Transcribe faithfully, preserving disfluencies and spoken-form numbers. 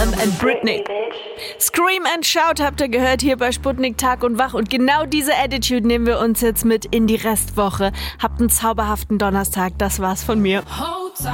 Eminem and Britney. Scream and Shout habt ihr gehört hier bei Sputnik Tag und Wach. Und genau diese Attitude nehmen wir uns jetzt mit in die Restwoche. Habt einen zauberhaften Donnerstag. Das war's von mir.